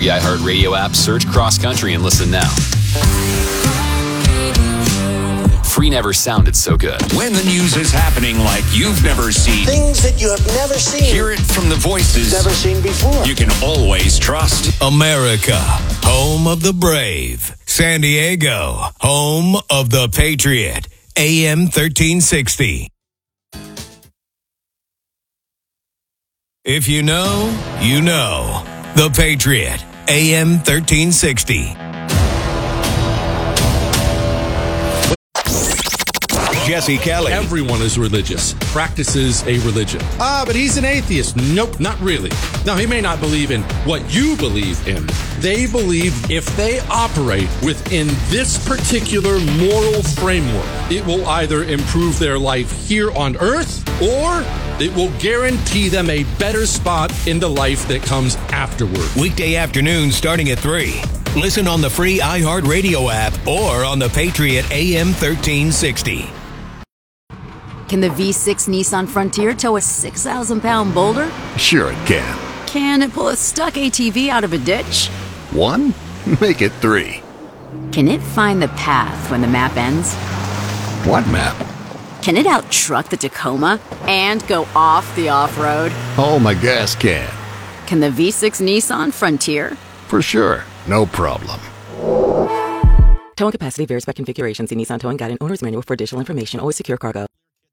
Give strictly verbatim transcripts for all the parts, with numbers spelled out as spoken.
free iHeartRadio app, search Cross Country and listen now. Free never sounded so good. When the news is happening like you've never seen. Things that you have never seen. Hear it from the voices never seen before. You can always trust. America, home of the brave. San Diego, home of the Patriot. A M thirteen sixty. If you know, you know. The Patriot. A M thirteen sixty. Jesse Kelly. Everyone is religious, practices a religion. Ah, but he's an atheist. Nope, not really. Now, he may not believe in what you believe in. They believe if they operate within this particular moral framework, it will either improve their life here on earth or it will guarantee them a better spot in the life that comes afterward. Weekday afternoon starting at three. Listen on the free iHeartRadio app or on the Patriot A M thirteen sixty. Can the V six Nissan Frontier tow a six thousand pound boulder? Sure it can. Can it pull a stuck A T V out of a ditch? One? Make it three. Can it find the path when the map ends? What map? Can it out-truck the Tacoma and go off the off-road? Oh, my gas can. Can the V six Nissan Frontier? For sure. No problem. Towing capacity varies by configuration. See Nissan Towing Guide and Owner's Manual for additional information. Always secure cargo.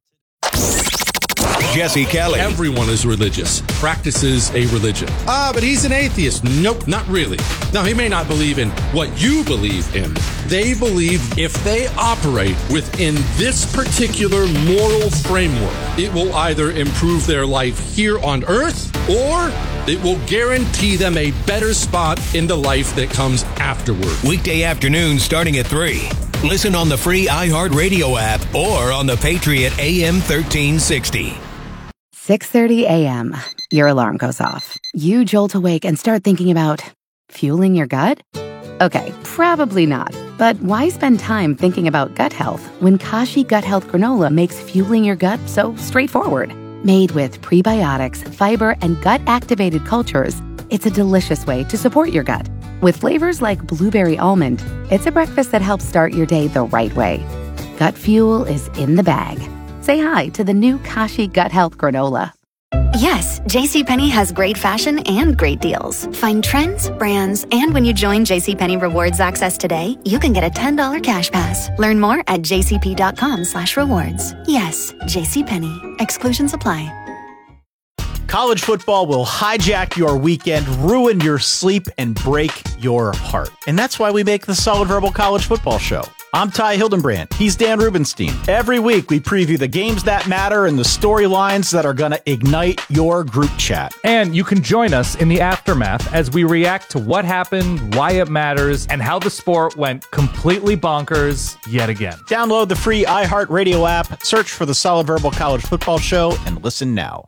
Jesse Kelly. Everyone is religious, practices a religion. Ah, but he's an atheist. Nope, not really. Now, he may not believe in what you believe in. They believe if they operate within this particular moral framework, it will either improve their life here on earth or it will guarantee them a better spot in the life that comes afterward. Weekday afternoon starting at three. Listen on the free iHeartRadio app or on the Patriot A M thirteen sixty. six thirty a.m. Your alarm goes off. You jolt awake and start thinking about fueling your gut? Okay, probably not. But why spend time thinking about gut health when Kashi Gut Health Granola makes fueling your gut so straightforward? Made with prebiotics, fiber, and gut-activated cultures, it's a delicious way to support your gut. With flavors like blueberry almond, it's a breakfast that helps start your day the right way. Gut fuel is in the bag. Say hi to the new Kashi Gut Health Granola. Yes, JCPenney has great fashion and great deals. Find trends, brands, and when you join JCPenney Rewards Access today, you can get a ten dollars cash pass. Learn more at jcp.com slash rewards. Yes, JCPenney. Exclusions apply. College football will hijack your weekend, ruin your sleep, and break your heart. And that's why we make the Solid Verbal College Football Show. I'm Ty Hildenbrand. He's Dan Rubenstein. Every week, we preview the games that matter and the storylines that are going to ignite your group chat. And you can join us in the aftermath as we react to what happened, why it matters, and how the sport went completely bonkers yet again. Download the free iHeartRadio app, search for the Solid Verbal College Football Show, and listen now.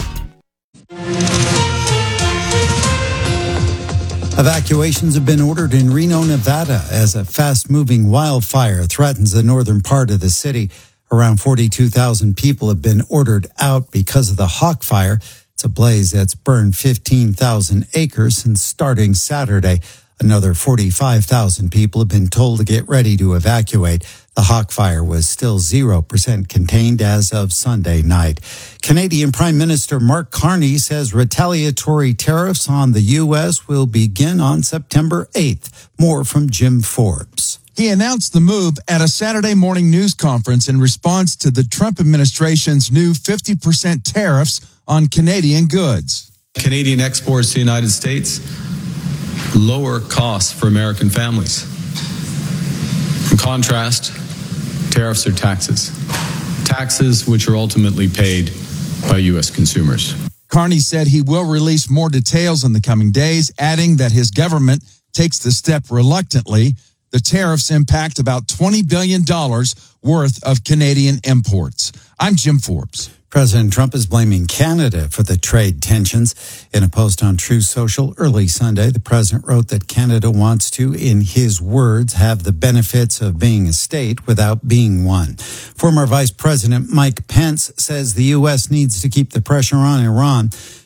Evacuations have been ordered in Reno, Nevada, as a fast-moving wildfire threatens the northern part of the city. Around forty-two thousand people have been ordered out because of the Hawk Fire. It's a blaze that's burned fifteen thousand acres since starting Saturday. Another forty-five thousand people have been told to get ready to evacuate. The Hawk Fire was still zero percent contained as of Sunday night. Canadian Prime Minister Mark Carney says retaliatory tariffs on the U S will begin on September eighth. More from Jim Forbes. He announced the move at a Saturday morning news conference in response to the Trump administration's new fifty percent tariffs on Canadian goods. Canadian exports to the United States, lower costs for American families. In contrast, tariffs are taxes. Taxes which are ultimately paid by U S consumers. Carney said he will release more details in the coming days, adding that his government takes the step reluctantly. The tariffs impact about twenty billion dollars worth of Canadian imports. I'm Jim Forbes. President Trump is blaming Canada for the trade tensions. In a post on Truth Social early Sunday, the president wrote that Canada wants to, in his words, have the benefits of being a state without being one. Former Vice President Mike Pence says the U S needs to keep the pressure on Iran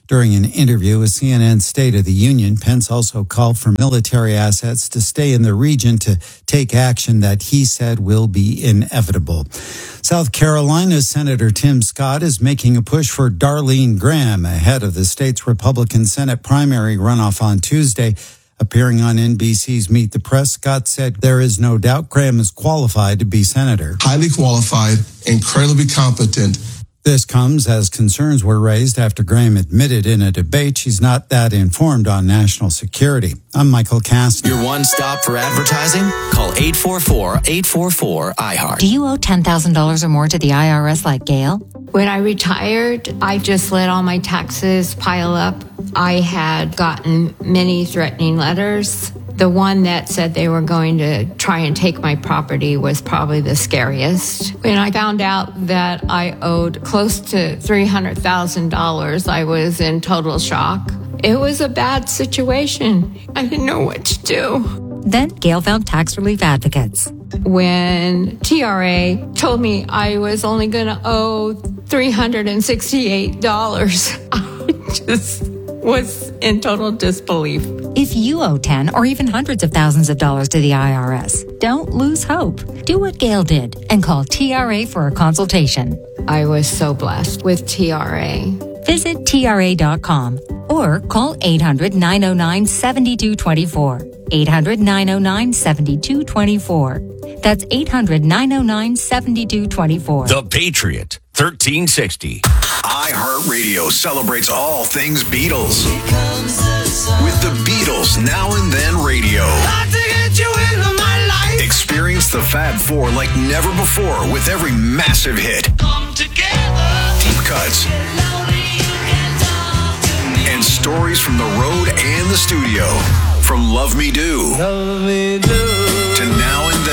During an interview with C N N's State of the Union, Pence also called for military assets to stay in the region to take action that he said will be inevitable. South Carolina Senator Tim Scott is making a push for Darlene Graham ahead of the state's Republican Senate primary runoff on Tuesday. Appearing on N B C's Meet the Press, Scott said there is no doubt Graham is qualified to be senator. Highly qualified, incredibly competent. This comes as concerns were raised after Graham admitted in a debate she's not that informed on national security. I'm Michael Kastner. Your one stop for advertising? Call eight four four, eight four four, I heart. Do you owe ten thousand dollars or more to the I R S like Gail? When I retired, I just let all my taxes pile up. I had gotten many threatening letters. The one that said they were going to try and take my property was probably the scariest. When I found out that I owed close to three hundred thousand dollars, I was in total shock. It was a bad situation. I didn't know what to do. Then Gail found Tax Relief Advocates. When T R A told me I was only going to owe three hundred sixty-eight dollars, I just was in total disbelief. If you owe ten or even hundreds of thousands of dollars to the I R S, don't lose hope. Do what Gail did and call T R A for a consultation. I was so blessed with T R A. Visit T R A dot com or call eight hundred, nine oh nine, seven two two four. eight hundred, nine oh nine, seven two two four. That's eight hundred, nine oh nine, seven two two four. The Patriot, thirteen sixty. iHeartRadio celebrates all things Beatles. With the Beatles Now and Then Radio. Experience the Fab Four like never before with every massive hit. Deep cuts. And stories from the road and the studio. From Love Me Do, Love Me Do to Now and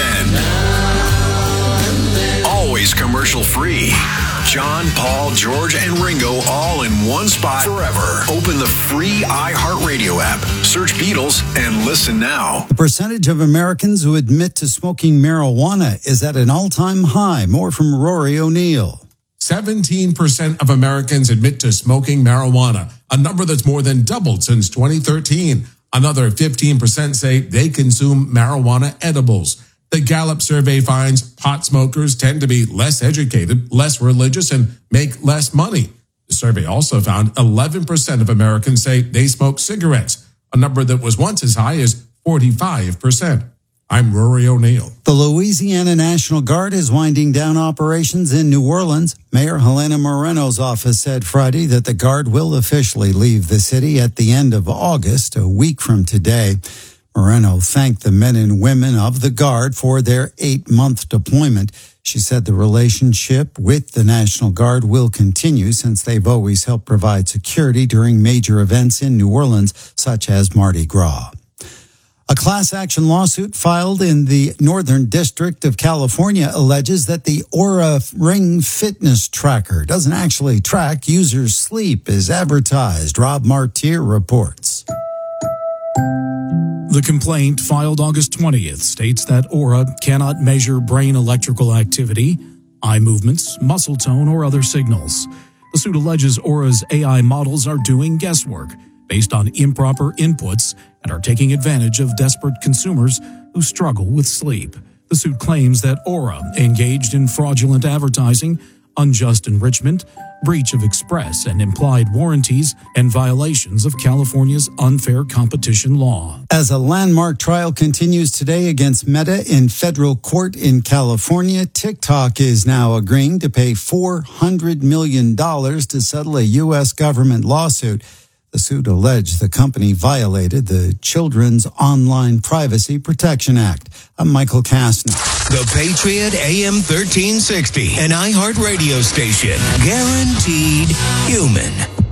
Then. Always commercial free. John, Paul, George, and Ringo all in one spot forever. Open the free iHeartRadio app. Search Beatles and listen now. The percentage of Americans who admit to smoking marijuana is at an all-time high. More from Rory O'Neill. seventeen percent of Americans admit to smoking marijuana, a number that's more than doubled since twenty thirteen. Another fifteen percent say they consume marijuana edibles. The Gallup survey finds pot smokers tend to be less educated, less religious, and make less money. The survey also found eleven percent of Americans say they smoke cigarettes, a number that was once as high as forty-five percent. I'm Rory O'Neill. The Louisiana National Guard is winding down operations in New Orleans. Mayor Helena Moreno's office said Friday that the Guard will officially leave the city at the end of August, a week from today. Moreno thanked the men and women of the Guard for their eight-month deployment. She said the relationship with the National Guard will continue since they've always helped provide security during major events in New Orleans, such as Mardi Gras. A class action lawsuit filed in the Northern District of California alleges that the Oura Ring fitness tracker doesn't actually track users' sleep as advertised. Rob Martyr reports. The complaint, filed August twentieth, states that Oura cannot measure brain electrical activity, eye movements, muscle tone, or other signals. The suit alleges Oura's A I models are doing guesswork based on improper inputs and are taking advantage of desperate consumers who struggle with sleep. The suit claims that Oura engaged in fraudulent advertising, unjust enrichment, breach of express and implied warranties, and violations of California's unfair competition law. As a landmark trial continues today against Meta in federal court in California, TikTok is now agreeing to pay four hundred million dollars to settle a U S government lawsuit. The suit alleged the company violated the Children's Online Privacy Protection Act. I'm Michael Kastner. The Patriot A M thirteen sixty, an iHeart radio station. Guaranteed human.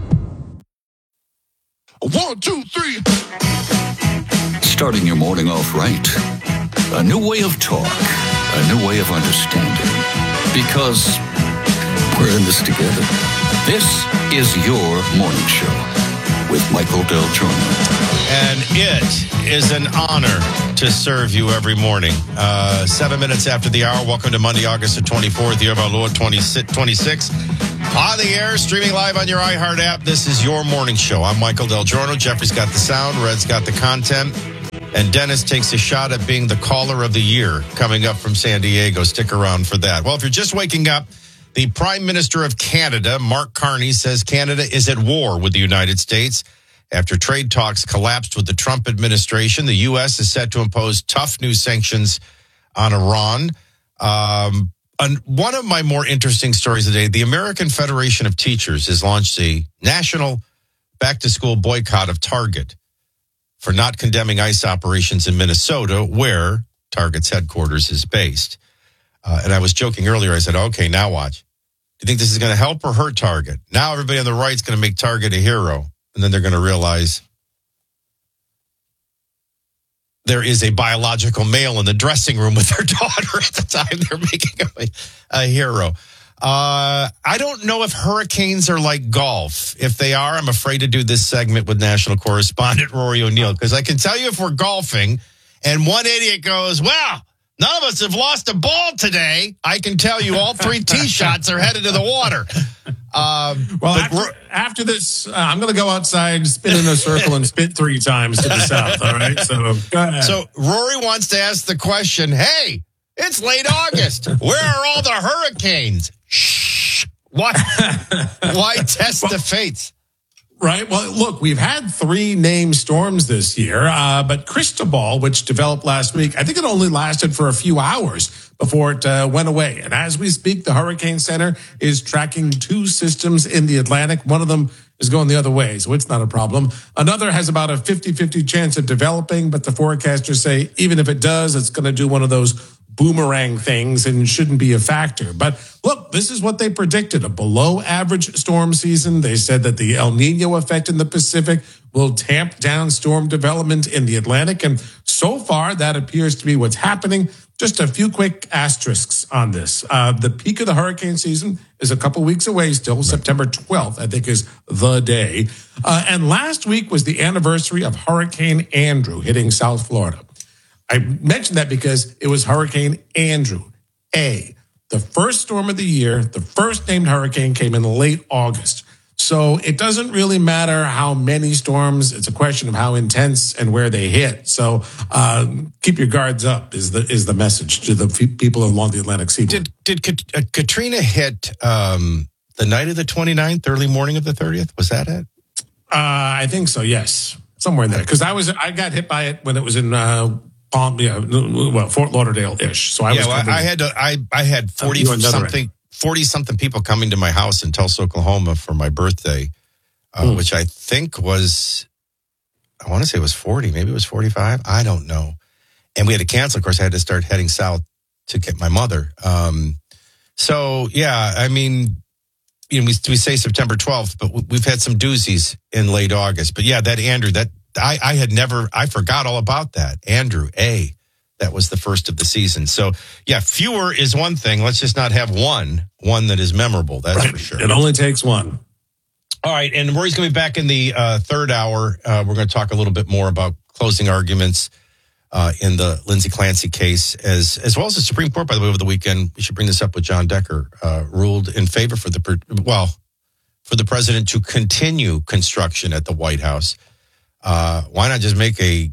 One, two, three. Starting your morning off right. A new way of talk. A new way of understanding. Because we're in this together. This is your morning show with Michael Del Giorno. And it is an honor to serve you every morning. Uh, seven minutes after the hour, welcome to Monday, August the twenty-fourth, year of our Lord twenty-six. On the air, streaming live on your iHeart app, this is your morning show. I'm Michael Del Giorno. Jeffrey's got the sound, Red's got the content, and Dennis takes a shot at being the caller of the year coming up from San Diego. Stick around for that. Well, if you're just waking up, the Prime Minister of Canada, Mark Carney, says Canada is at war with the United States. After trade talks collapsed with the Trump administration, the U S is set to impose tough new sanctions on Iran. Um, and one of my more interesting stories today, the American Federation of Teachers has launched a national back-to-school boycott of Target for not condemning ICE operations in Minnesota, where Target's headquarters is based. Uh, and I was joking earlier. I said, okay, now watch. Do you think this is going to help or hurt Target? Now everybody on the right is going to make Target a hero. And then they're going to realize there is a biological male in the dressing room with their daughter at the time they're making him a, a hero. Uh, I don't know if hurricanes are like golf. If they are, I'm afraid to do this segment with national correspondent Rory O'Neill, because I can tell you if we're golfing and one idiot goes, well, none of us have lost a ball today, I can tell you all three tee shots are headed to the water. Um, well, after, after this, uh, I'm going to go outside, spin in a circle, and spit three times to the south. All right. So, go ahead. So Rory wants to ask the question, hey, it's late August. Where are all the hurricanes? Shh. Why, why test well, the fates? Right. Well, look, we've had three named storms this year, uh, but Cristobal, which developed last week, I think it only lasted for a few hours before it uh, went away. And as we speak, the Hurricane Center is tracking two systems in the Atlantic. One of them is going the other way, so it's not a problem. Another has about a fifty-fifty chance of developing, but the forecasters say even if it does, it's going to do one of those boomerang things and shouldn't be a factor. But look, this is what they predicted, a below average storm season. They said that the El Nino effect in the Pacific will tamp down storm development in the Atlantic. And so far, that appears to be what's happening. Just a few quick asterisks on this. Uh, the peak of the hurricane season is a couple weeks away still. Right. September twelfth, I think, is the day. Uh, and last week was the anniversary of Hurricane Andrew hitting South Florida. I mentioned that because it was Hurricane Andrew, A. The first storm of the year, the first named hurricane came in late August. So it doesn't really matter how many storms. It's a question of how intense and where they hit. So uh, keep your guards up is the is the message to the f- people along the Atlantic seaboard. Did, did Kat- uh, Katrina hit um, the night of the twenty-ninth, early morning of the thirtieth? Was that it? Uh, I think so, yes. Somewhere in there. Because I was I got hit by it when it was in... Uh, Um, yeah, well, Fort Lauderdale-ish. So I yeah, was. Well, I had to, I I had forty something forty something people coming to my house in Tulsa, Oklahoma for my birthday, uh, mm. which I think was, I want to say it was forty, maybe it was forty-five. I don't know. And we had to cancel. Of course, I had to start heading south to get my mother. Um, so yeah, I mean, you know, we we say September twelfth, but we've had some doozies in late August. But yeah, that Andrew, that. I, I had never, I forgot all about that. Andrew, A, that was the first of the season. So, yeah, fewer is one thing. Let's just not have one, one that is memorable. That's right. For sure. It only takes one. All right. And Rory's going to be back in the uh, third hour. Uh, we're going to talk a little bit more about closing arguments uh, in the Lindsey Clancy case, as as well as the Supreme Court, by the way, over the weekend. We should bring this up with John Decker, uh, ruled in favor for the, well, for the president to continue construction at the White House. Uh, why not just make a,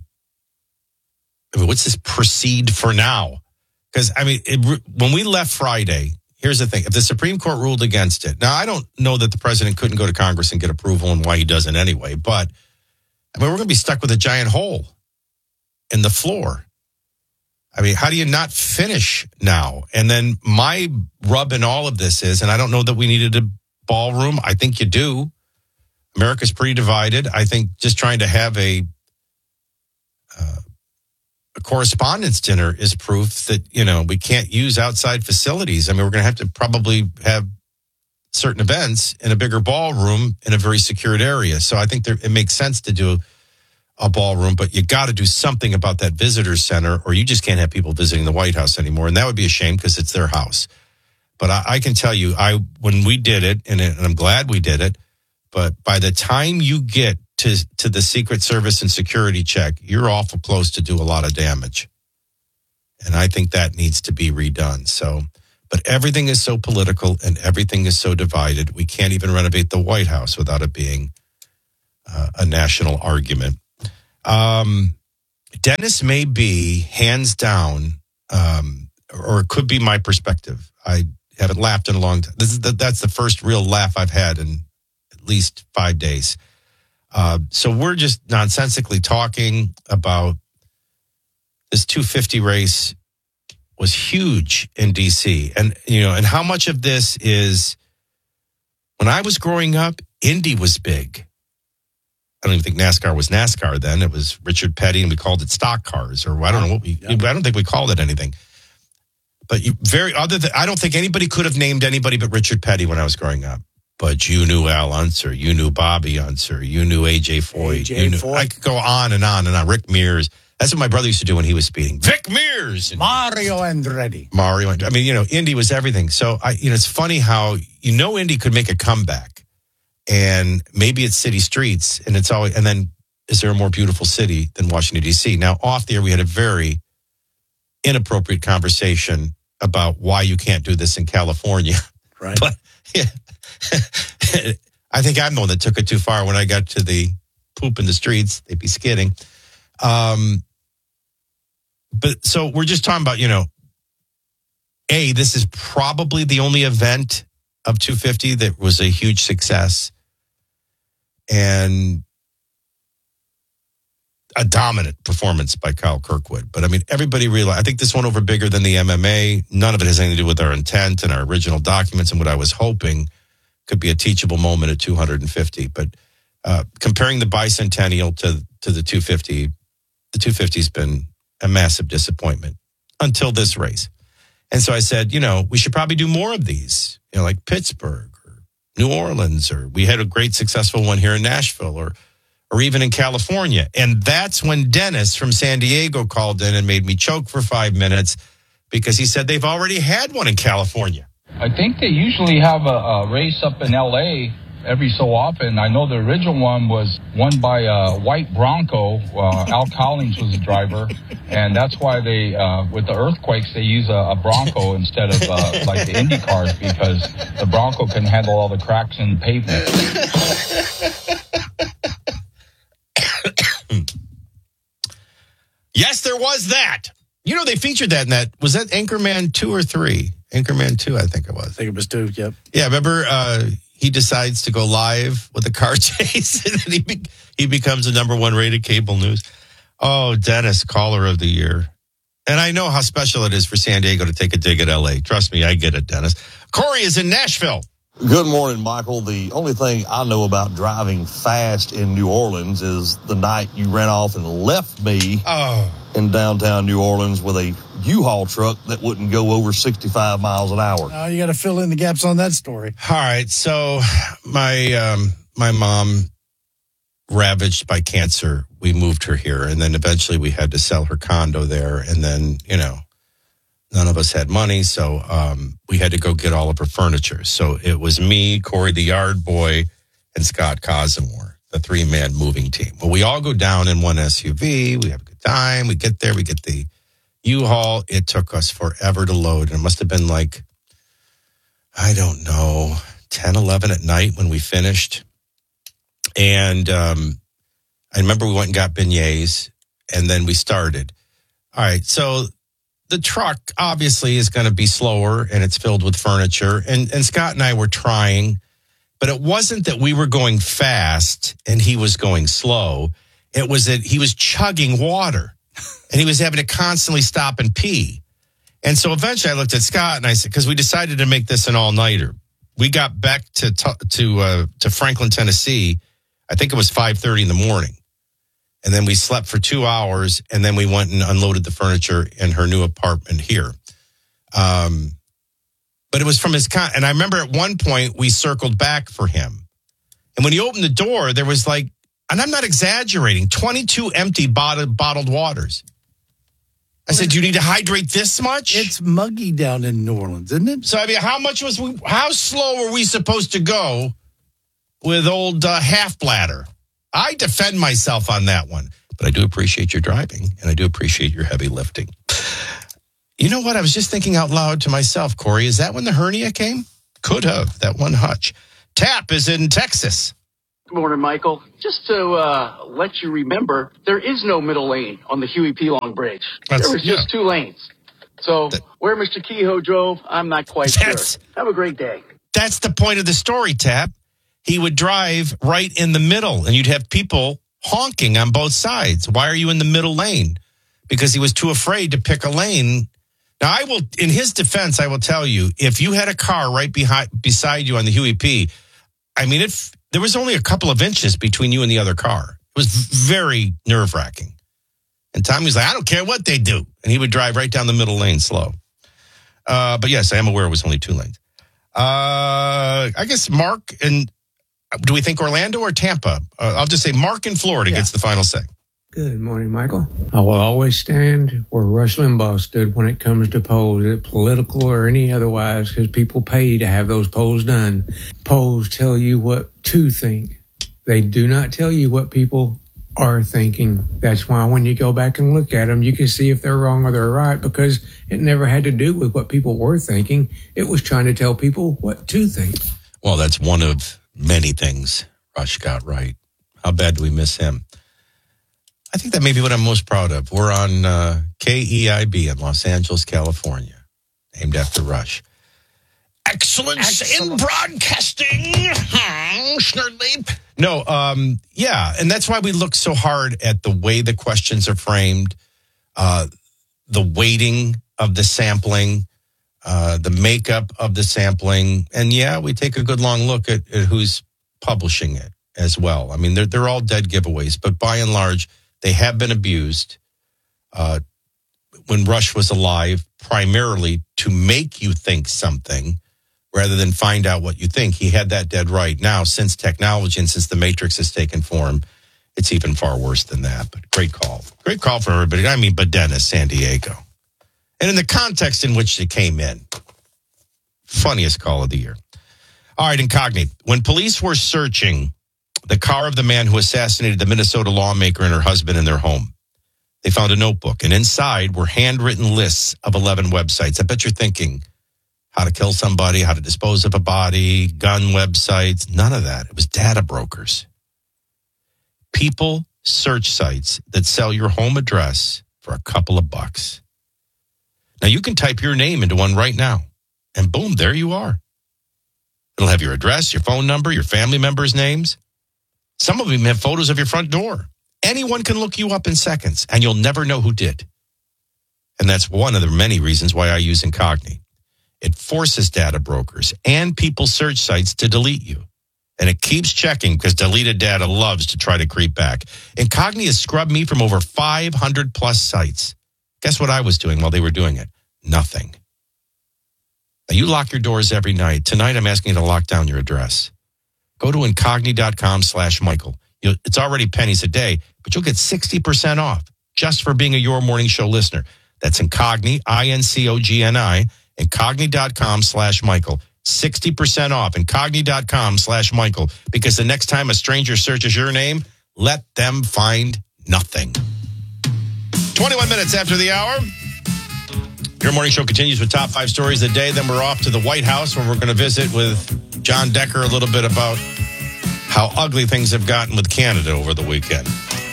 I mean, what's this proceed for now? Because, I mean, it, when we left Friday, here's the thing. If the Supreme Court ruled against it, now I don't know that the president couldn't go to Congress and get approval and why he doesn't anyway, but I mean, we're going to be stuck with a giant hole in the floor. I mean, how do you not finish now? And then my rub in all of this is, and I don't know that we needed a ballroom. I think you do. America's pretty divided. I think just trying to have a, uh, a correspondence dinner is proof that, you know, we can't use outside facilities. I mean, we're going to have to probably have certain events in a bigger ballroom in a very secured area. So I think there, it makes sense to do a ballroom, but you got to do something about that visitor center, or you just can't have people visiting the White House anymore. And that would be a shame because it's their house. But I, I can tell you, I when we did it, and, it, and I'm glad we did it, but by the time you get to, to the Secret Service and security check, you're awful close to do a lot of damage. And I think that needs to be redone. So But everything is so political and everything is so divided. We can't even renovate the White House without it being uh, a national argument. Um, Dennis may be hands down, um, or it could be my perspective. I haven't laughed in a long time. This is the, that's the first real laugh I've had in at least five days. Uh, so we're just nonsensically talking about this two fifty race was huge in D C. And, you know, and how much of this is, when I was growing up, Indy was big. I don't even think NASCAR was NASCAR then. It was Richard Petty, and we called it stock cars, or I don't know what we, I don't think we called it anything. But you very, other than, I don't think anybody could have named anybody but Richard Petty when I was growing up. But you knew Al Unser, you knew Bobby Unser, you knew A J Foyt. A J you knew, Foyt. I could go on and on and on. Rick Mears. That's what my brother used to do when he was speeding. Vic Mears. Mario Andretti. Mario. I mean, you know, Indy was everything. So, I, you know, it's funny how, you know, Indy could make a comeback. And maybe it's city streets. And it's always, and then is there a more beautiful city than Washington, D C? Now, off the air, we had a very inappropriate conversation about why you can't do this in California. Right. But, yeah. I think I'm the one that took it too far. When I got to the poop in the streets, they'd be skidding. Um, but so we're just talking about, you know, A, this is probably the only event of two fifty that was a huge success and a dominant performance by Kyle Kirkwood. But I mean, everybody realized, I think this went over bigger than the M M A. None of it has anything to do with our intent and our original documents and what I was hoping could be a teachable moment at two hundred fifty. But uh, comparing the bicentennial to, to the two fifty, the two fifty's been a massive disappointment until this race. And so I said, you know, we should probably do more of these, you know, like Pittsburgh or New Orleans, or we had a great successful one here in Nashville, or or even in California. And that's when Dennis from San Diego called in and made me choke for five minutes because he said they've already had one in California. I think they usually have a, a race up in L A every so often. I know the original one was won by a white Bronco. Uh, Al Collins was the driver, and that's why they, uh, with the earthquakes, they use a, a Bronco instead of uh, like the Indy cars, because the Bronco can handle all the cracks in the pavement. Yes, there was that. You know, they featured that in that. Was that Anchorman two or three? Anchorman two, I think it was. I think it was two, yep. Yeah, remember uh, he decides to go live with a car chase, and then he, be- he becomes the number one rated cable news. Oh, Dennis, caller of the year. And I know how special it is for San Diego to take a dig at L A. Trust me, I get it, Dennis. Corey is in Nashville. Good morning, Michael. The only thing I know about driving fast in New Orleans is the night you ran off and left me oh. in downtown New Orleans with a U-Haul truck that wouldn't go over sixty-five miles an hour. Oh, you got to fill in the gaps on that story. All right. So my um, my mom, ravaged by cancer, we moved her here. And then eventually we had to sell her condo there. And then, you know, none of us had money, so um, we had to go get all of her furniture. So it was me, Corey the yard boy, and Scott Cosmore, the three-man moving team. Well, we all go down in one S U V. We have a good time. We get there. We get the U-Haul. It took us forever to load. And it must have been like, I don't know, ten, eleven at night when we finished. And um, I remember we went and got beignets, and then we started. All right, so the truck obviously is going to be slower, and it's filled with furniture. And, and Scott and I were trying, but it wasn't that we were going fast and he was going slow. It was that he was chugging water and he was having to constantly stop and pee. And so eventually I looked at Scott and I said, because we decided to make this an all-nighter. We got back to to uh, to Franklin, Tennessee. I think it was five thirty in the morning. And then we slept for two hours, and then we went and unloaded the furniture in her new apartment here. Um, but it was from his con. And I remember at one point we circled back for him. And when he opened the door, there was like, and I'm not exaggerating, twenty-two empty bottled, bottled waters. I said, do you need to hydrate this much? It's muggy down in New Orleans, isn't it? So, I mean, how much was we, how slow were we supposed to go with old uh, half bladder? I defend myself on that one, but I do appreciate your driving, and I do appreciate your heavy lifting. You know what? I was just thinking out loud to myself, Corey. Is that when the hernia came? Could have. That one hutch. Tap is in Texas. Good morning, Michael. Just to uh, let you remember, there is no middle lane on the Huey P. Long Bridge. That's, there was yeah. just two lanes. So that, where Mister Kehoe drove, I'm not quite sure. Have a great day. That's the point of the story, Tap. He would drive right in the middle, and you'd have people honking on both sides. Why are you in the middle lane? Because he was too afraid to pick a lane. Now, I will, in his defense, I will tell you, if you had a car right behind, beside you on the Huey P., I mean, if there was only a couple of inches between you and the other car. It was very nerve-wracking. And Tommy was like, I don't care what they do. And he would drive right down the middle lane slow. Uh, but yes, I am aware it was only two lanes. Uh, I guess Mark, and do we think Orlando or Tampa? Uh, I'll just say Mark in Florida yeah. gets the final say. Good morning, Michael. I will always stand where Rush Limbaugh stood when it comes to polls, political or any otherwise, because people pay to have those polls done. Polls tell you what to think. They do not tell you what people are thinking. That's why when you go back and look at them, you can see if they're wrong or they're right, because it never had to do with what people were thinking. It was trying to tell people what to think. Well, that's one of many things Rush got right. How bad do we miss him? I think that may be what I'm most proud of. We're on uh, K E I B in Los Angeles, California, named after Rush. Excellence, Excellence. in broadcasting. No, um, yeah, and that's why we look so hard at the way the questions are framed, uh, the weighting of the sampling, uh, the makeup of the sampling, and yeah, we take a good long look at, at who's publishing it as well. I mean, they're they're all dead giveaways, but by and large, they have been abused uh, when Rush was alive, primarily to make you think something rather than find out what you think. He had that dead right. Now, since technology and since the Matrix has taken form, it's even far worse than that. But great call. Great call for everybody. I mean, Badenas, San Diego. And in the context in which it came in, funniest call of the year. All right, Incognito. When police were searching the car of the man who assassinated the Minnesota lawmaker and her husband in their home, they found a notebook, and inside were handwritten lists of eleven websites. I bet you're thinking how to kill somebody, how to dispose of a body, gun websites. None of that. It was data brokers. People search sites that sell your home address for a couple of bucks. Now, you can type your name into one right now, and boom, there you are. It'll have your address, your phone number, your family members' names. Some of them have photos of your front door. Anyone can look you up in seconds, and you'll never know who did. And that's one of the many reasons why I use Incognito. It forces data brokers and people's search sites to delete you. And it keeps checking because deleted data loves to try to creep back. Incognito has scrubbed me from over five hundred plus sites. Guess what I was doing while they were doing it? Nothing. Now, you lock your doors every night. Tonight, I'm asking you to lock down your address. Go to incognito.com slash Michael. You'll, it's already pennies a day, but you'll get sixty percent off just for being a Your Morning Show listener. That's Incogni, I N C O G N I, Incogni.com slash Michael. sixty percent off, Incogni.com slash Michael. Because the next time a stranger searches your name, let them find nothing. twenty-one minutes after the hour. Your Morning Show continues with top five stories of the day. Then we're off to the White House where we're going to visit with John Decker a little bit about how ugly things have gotten with Canada over the weekend.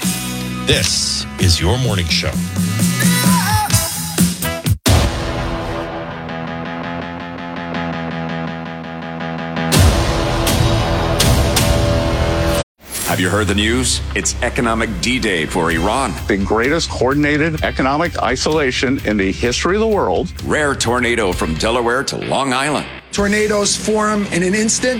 This is Your Morning Show. Have you heard the news? It's economic D-Day for Iran. The greatest coordinated economic isolation in the history of the world. Rare tornado from Delaware to Long Island. Tornadoes form in an instant.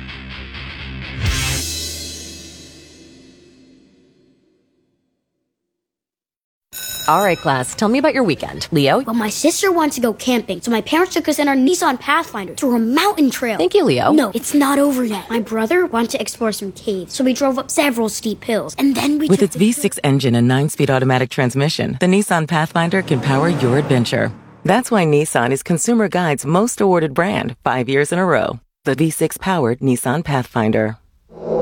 All right, class, tell me about your weekend. Leo? Well, my sister wants to go camping, so my parents took us in our Nissan Pathfinder through a mountain trail. Thank you, Leo. No, it's not over yet. My brother wanted to explore some caves, so we drove up several steep hills, and then we With took its V six engine and nine-speed automatic transmission, the Nissan Pathfinder can power your adventure. That's why Nissan is Consumer Guide's most awarded brand, five years in a row. The V six-powered Nissan Pathfinder.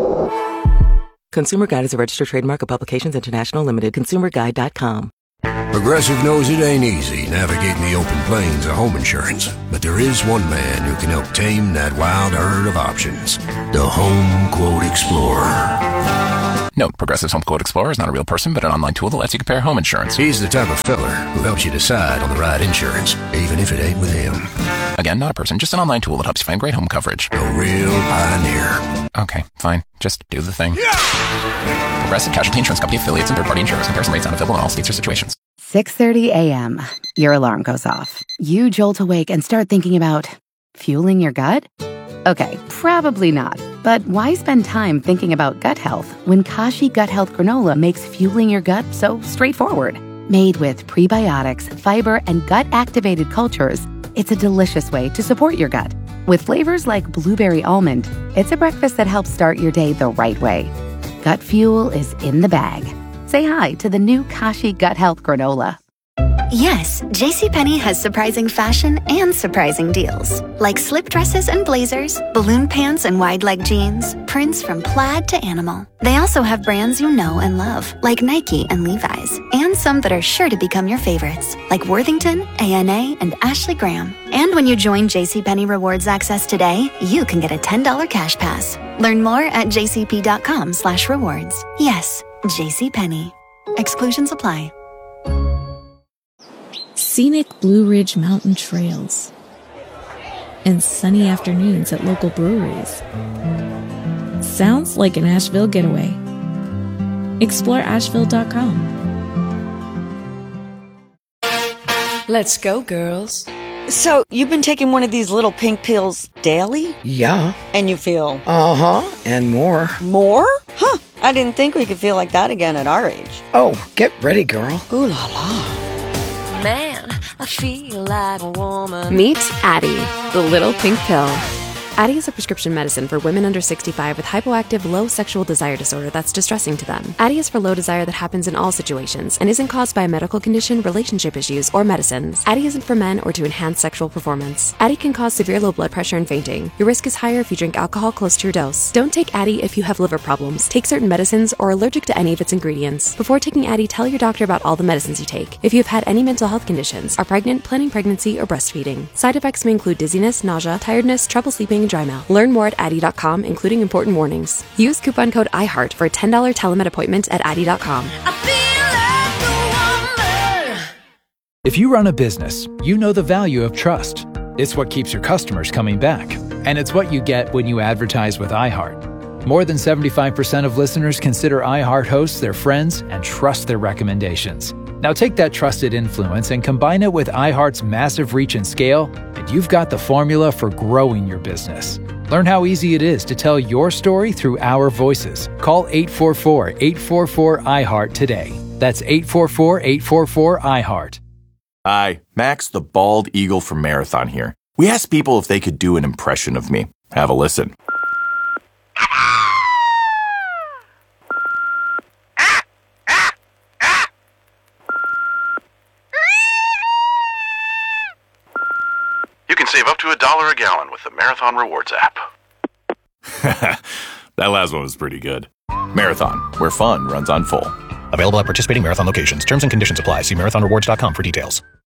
Consumer Guide is a registered trademark of Publications International Limited. consumer guide dot com. Progressive knows it ain't easy navigating the open plains of home insurance, but there is one man who can help tame that wild herd of options. The Home Quote Explorer. Note, Progressive's Home Quote Explorer is not a real person, but an online tool that lets you compare home insurance. He's the type of feller who helps you decide on the right insurance, even if it ain't with him. Again, not a person, just an online tool that helps you find great home coverage. A real pioneer. Okay, fine. Just do the thing. Yeah! Progressive Casualty Insurance Company affiliates and third-party insurers. Comparison rates not available in all states or situations. six thirty a.m. Your alarm goes off. You jolt awake and start thinking about fueling your gut? Okay, probably not. But why spend time thinking about gut health when Kashi Gut Health Granola makes fueling your gut so straightforward? Made with prebiotics, fiber, and gut-activated cultures, it's a delicious way to support your gut. With flavors like blueberry almond, it's a breakfast that helps start your day the right way. Gut fuel is in the bag. Say hi to the new Kashi Gut Health Granola. Yes, JCPenney has surprising fashion and surprising deals. Like slip dresses and blazers, balloon pants and wide leg jeans, prints from plaid to animal. They also have brands you know and love, like Nike and Levi's, and some that are sure to become your favorites, like Worthington, A N A, and Ashley Graham. And when you join JCPenney Rewards Access today, you can get a ten dollars cash pass. Learn more at jcp.com slash rewards. Yes, JCPenney. Exclusions apply. Scenic Blue Ridge Mountain trails and sunny afternoons at local breweries. Sounds like an Asheville getaway. Explore asheville dot com. Let's go, girls. So, you've been taking one of these little pink pills daily? Yeah. And you feel? Uh-huh, and more. More? Huh, I didn't think we could feel like that again at our age. Oh, get ready, girl. Ooh la la. Man, I feel like a woman. Meet Addie, the little pink pill. Addie is a prescription medicine for women under sixty-five with hypoactive low sexual desire disorder that's distressing to them. Addie is for low desire that happens in all situations and isn't caused by a medical condition, relationship issues, or medicines. Addie isn't for men or to enhance sexual performance. Addie can cause severe low blood pressure and fainting. Your risk is higher if you drink alcohol close to your dose. Don't take Addie if you have liver problems, take certain medicines, or are allergic to any of its ingredients. Before taking Addie, tell your doctor about all the medicines you take. If you have had any mental health conditions, are pregnant, planning pregnancy, or breastfeeding. Side effects may include dizziness, nausea, tiredness, trouble sleeping, and dry mouth. Learn more at Addie dot com, including important warnings. Use coupon code iHeart for a ten dollars telemed appointment at Addie dot com. If you run a business, you know the value of trust. It's what keeps your customers coming back. And it's what you get when you advertise with iHeart. More than seventy-five percent of listeners consider iHeart hosts their friends and trust their recommendations. Now take that trusted influence and combine it with iHeart's massive reach and scale, and you've got the formula for growing your business. Learn how easy it is to tell your story through our voices. Call eight four four, eight four four, iHeart today. That's eight four four, eight four four, iHeart. Hi, Max the Bald Eagle from Marathon here. We asked people if they could do an impression of me. Have a listen. You can save up to a dollar a gallon with the Marathon Rewards app. That last one was pretty good. Marathon, where fun runs on full. Available at participating Marathon locations. Terms and conditions apply. See marathon rewards dot com for details.